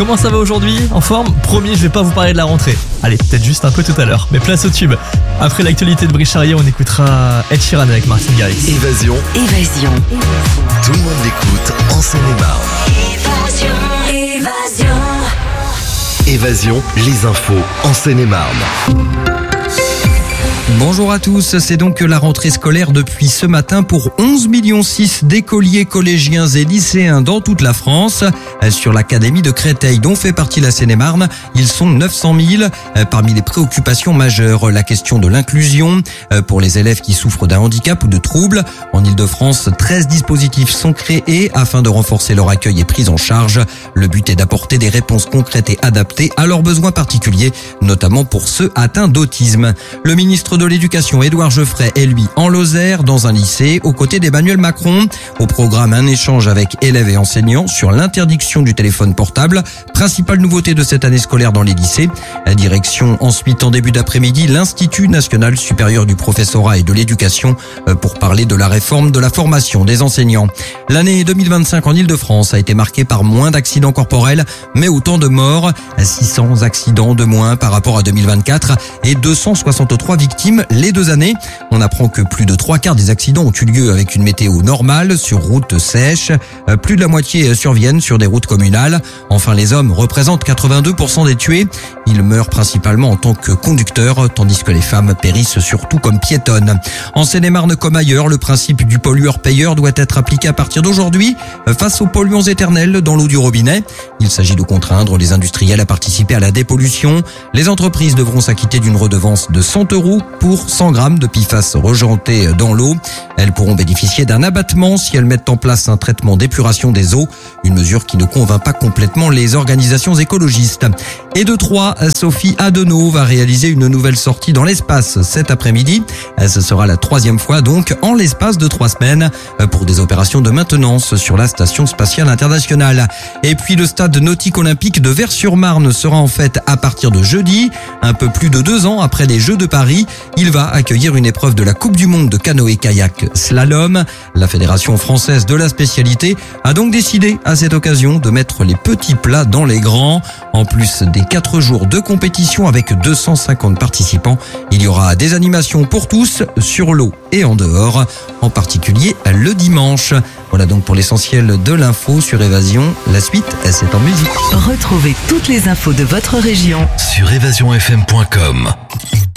comment ça va aujourd'hui? En forme? Promis, je vais pas vous parler de la rentrée. Allez, peut-être juste un peu tout à l'heure. Mais place au tube. Après l'actualité de Brice Charrier, on écoutera Ed Sheeran avec Martin Garrix. Évasion. Tout le monde l'écoute en Seine-et-Marne. Évasion, les infos en Seine-et-Marne. Bonjour à tous, c'est donc la rentrée scolaire depuis ce matin pour 11,6 millions d'écoliers collégiens et lycéens dans toute la France. Sur l'académie de Créteil, dont fait partie la Seine-et-Marne, ils sont 900 000. Parmi les préoccupations majeures, la question de l'inclusion pour les élèves qui souffrent d'un handicap ou de troubles. En Ile-de-France, 13 dispositifs sont créés afin de renforcer leur accueil et prise en charge. Le but est d'apporter des réponses concrètes et adaptées à leurs besoins particuliers, notamment pour ceux atteints d'autisme. Le ministre de l'Éducation, Édouard Geoffrey, est lui en Lozère, dans un lycée, aux côtés d'Emmanuel Macron. Au programme, un échange avec élèves et enseignants sur l'interdiction du téléphone portable, principale nouveauté de cette année scolaire dans les lycées. Direction ensuite en début d'après-midi l'Institut national supérieur du professorat et de l'éducation pour parler de la réforme de la formation des enseignants. L'année 2025 en Ile-de-France a été marquée par moins d'accidents corporels, mais autant de morts. 600 accidents de moins par rapport à 2024 et 263 victimes les 2 années. On apprend que plus de 3/4 des accidents ont eu lieu avec une météo normale sur route sèche. Plus de la moitié surviennent sur des routes communales. Enfin, les hommes représentent 82% des tués. Ils meurent principalement en tant que conducteurs, tandis que les femmes périssent surtout comme piétonnes. En Seine-et-Marne comme ailleurs, le principe du pollueur-payeur doit être appliqué à partir d'aujourd'hui face aux polluants éternels dans l'eau du robinet. Il s'agit de contraindre les industriels à participer à la dépollution. Les entreprises devront s'acquitter d'une redevance de 100 € pour 100 grammes de PFAS rejetés dans l'eau. Elles pourront bénéficier d'un abattement si elles mettent en place un traitement d'épuration des eaux, une mesure qui ne convainc pas complètement les organisations écologistes. Et de Troyes, Sophie Adenau va réaliser une nouvelle sortie dans l'espace cet après-midi. Ce sera la 3e fois donc en l'espace de 3 semaines pour des opérations de maintenance sur la station spatiale internationale. Et puis le stade nautique olympique de Vers-sur-Marne sera en fait à partir de jeudi, un peu plus de 2 ans après les Jeux de Paris. Il va accueillir une épreuve de la Coupe du Monde de canoë-kayak slalom. La Fédération française de la spécialité a donc décidé à cette occasion de mettre les petits plats dans les grands. En plus des 4 jours de compétition avec 250 participants, il y aura des animations pour tous sur l'eau et en dehors, en particulier le dimanche. Voilà donc pour l'essentiel de l'info sur Évasion. La suite, c'est en musique. Retrouvez toutes les infos de votre région Sur évasionfm.com.